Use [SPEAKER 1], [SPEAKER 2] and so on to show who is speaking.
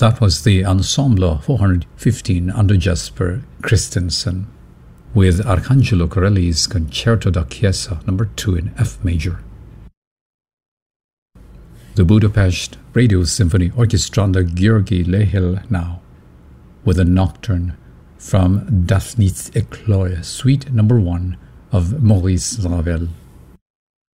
[SPEAKER 1] That was the Ensemble 415 under Jesper Christensen with Arcangelo Corelli's Concerto da Chiesa No. 2 in F major. The Budapest Radio Symphony Orchestra under György Lehel now with a nocturne from Das Nichts Ecloy, Suite No. 1 of Maurice Ravel.